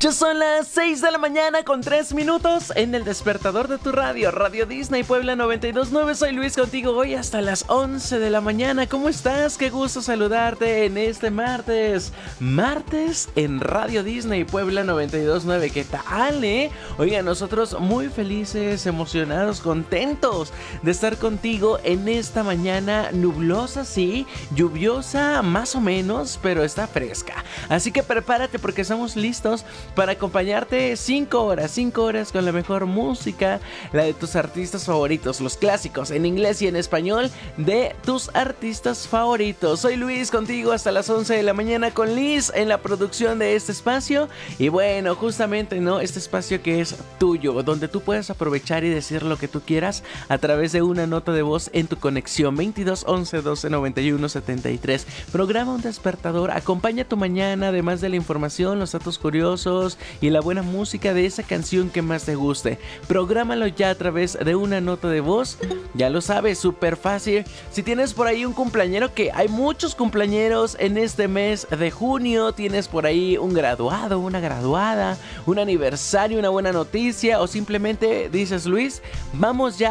Ya son las 6 de la mañana con 3 minutos en el despertador de tu radio, Radio Disney Puebla 92.9. Soy Luis contigo hoy hasta las 11 de la mañana. ¿Cómo estás? Qué gusto saludarte en este martes. Martes en Radio Disney Puebla 92.9. ¿Qué tal, Oiga, nosotros muy felices, emocionados, contentos de estar contigo en esta mañana nublosa, sí, lluviosa más o menos, pero está fresca. Así que prepárate porque estamos listos para acompañarte 5 horas con la mejor música, la de tus artistas favoritos, los clásicos en inglés y en español de tus artistas favoritos. Soy Luis contigo hasta las 11 de la mañana con Liz en la producción de este espacio. Y bueno, justamente, ¿no? Este espacio que es tuyo, donde tú puedes aprovechar y decir lo que tú quieras a través de una nota de voz en tu conexión 22 11 12 91 73. Programa un despertador, acompaña tu mañana, además de la información, los datos curiosos y la buena música de esa canción que más te guste. Prográmalo ya a través de una nota de voz. Ya lo sabes, súper fácil. Si tienes por ahí un cumpleañero, que hay muchos cumpleañeros en este mes de junio, tienes por ahí un graduado, una graduada, un aniversario, una buena noticia, o simplemente dices, Luis, vamos ya